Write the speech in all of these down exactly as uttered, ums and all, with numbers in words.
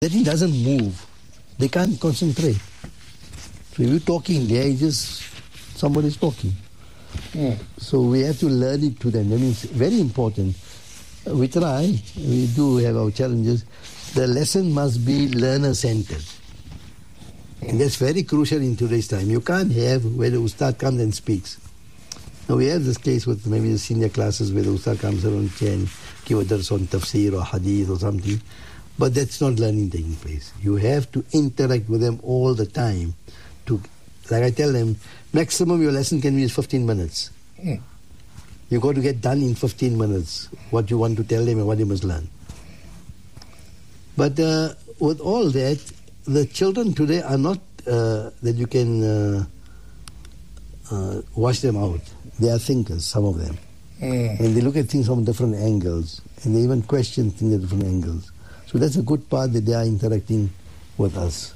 that thing doesn't move, they can't concentrate. So if you're talking there, it's just somebody's talking. Mm. So we have to learn it to them. I mean, it's very important. We try, we do have our challenges. The lesson must be learner-centered. And that's very crucial in today's time. You can't have where the Ustad comes and speaks. Now we have this case with maybe the senior classes where the Ustad comes around and give a dars on tafsir or hadith or something. But that's not learning taking place. You have to interact with them all the time. To, like I tell them, maximum your lesson can be fifteen minutes. Mm. You've got to get done in fifteen minutes, what you want to tell them and what they must learn. But uh, with all that, the children today are not uh, that you can uh, uh, wash them out. They are thinkers, some of them. Mm. And they look at things from different angles. And they even question things at different angles. So that's a good part that they are interacting with us.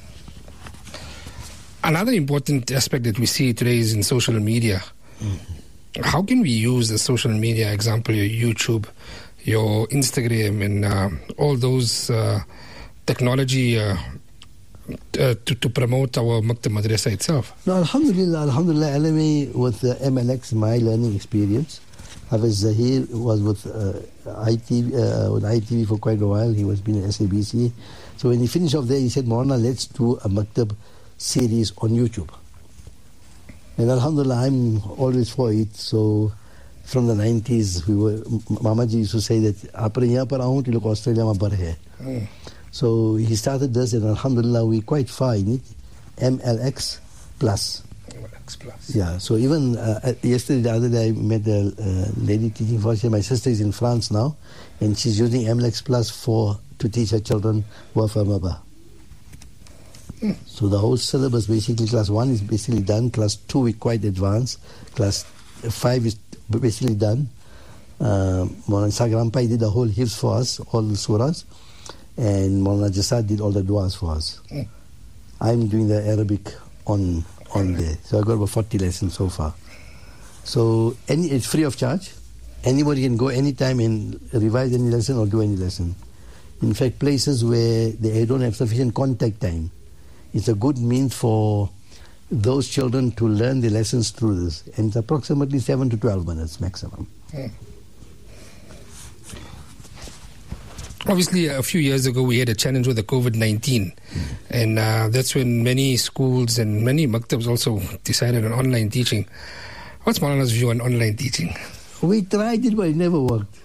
Another important aspect that we see today is in social media. Mm-hmm. How can we use the social media, example, your YouTube, your Instagram, and uh, all those uh, technology uh, uh, to, to promote our Maktab Madrasa itself? No, Alhamdulillah, Alhamdulillah, L M A with the M L X, my learning experience. Hafiz Zahir was with uh, I T V, uh, with I T V for quite a while. He was been at S A B C. So when he finished off there, he said, Maulana, let's do a Maktab series on YouTube. And Alhamdulillah, I'm always for it. So from the nineties, we were, Mama ji used to say that, Apre yahan par aun, tilok Australia mein bar hai. Mm. So he started this, and Alhamdulillah, we're quite far in it. M L X Plus. M L X Plus. Yeah, so even uh, yesterday, the other day, I met a uh, lady teaching for us. My sister is in France now, and she's using M L X Plus for to teach her children Wafa Maba. Mm. So the whole syllabus, basically, class one is basically done. Class two is quite advanced. Class five is basically done. Uh, Maulana Sagrampai did the whole hifz for us, all the surahs. And Maulana Jasad did all the du'as for us. Mm. I'm doing the Arabic on on there. So I've got about forty lessons so far. So any it's free of charge. Anybody can go anytime and revise any lesson or do any lesson. In fact, places where they don't have sufficient contact time, it's a good means for those children to learn the lessons through this. And it's approximately seven to twelve minutes maximum. Mm. Obviously, a few years ago, we had a challenge with the COVID nineteen. Mm. And uh, that's when many schools and many maktabs also decided on online teaching. What's Maulana's view on online teaching? We tried it, but it never worked.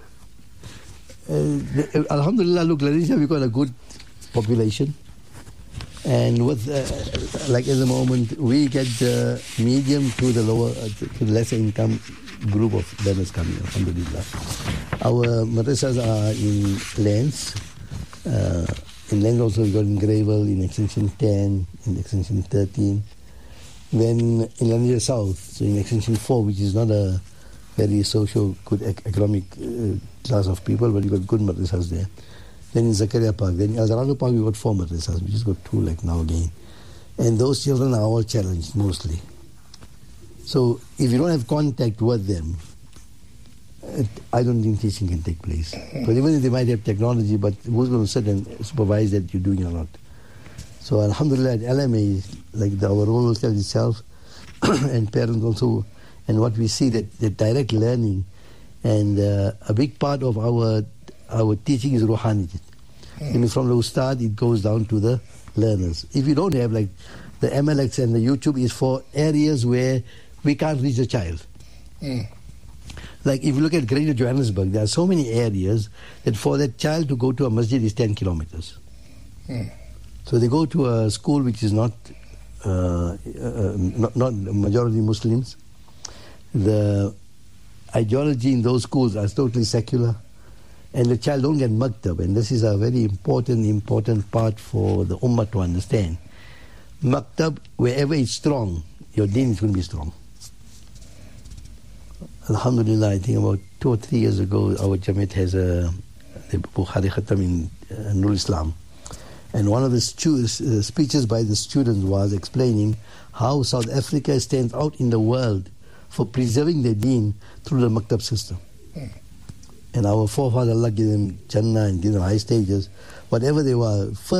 Uh, Alhamdulillah, look, Larisha, we've got a good population. And with, uh, like at the moment, we get the medium to the lower, uh, to the lesser income group of learners coming, alhamdulillah. Our madrasas are in Lens. Uh, in Lens also we got in Greyville, in Extension ten, in Extension thirteen. Then in Lanija South, so in Extension four, which is not a very social, good economic uh, class of people, but you got good madrasas there. Then in Zakaria Park, then in El Dorado Park, we got four madrasas. We just got two like now again. And those children are all challenged mostly. So if you don't have contact with them, it, I don't think teaching can take place. But even if they might have technology, but who's going to sit and supervise that you're doing or not? So alhamdulillah, at L M A, like the, our role tells itself, and parents also, and what we see that the direct learning, and uh, a big part of our our teaching is ruhaniyat. Mm. I mean, from the ustad, it goes down to the learners. If you don't have, like, the M L X and the YouTube is for areas where we can't reach the child. Mm. Like, if you look at Greater Johannesburg, there are so many areas that for that child to go to a masjid is ten kilometers. Mm. So they go to a school which is not, uh, uh, not, not majority Muslims. The ideology in those schools are totally secular. And the child don't get maktab, and this is a very important, important part for the ummah to understand. Maktab, wherever it's strong, your deen is going to be strong. Alhamdulillah, I think about two or three years ago, our Jamiat has a the Bukhari Khatam in uh, Nur Islam. And one of the stu- uh, speeches by the students was explaining how South Africa stands out in the world for preserving their deen through the maktab system. Mm. And our forefathers, Allah give them Jannah and give them high stages. Whatever they were, first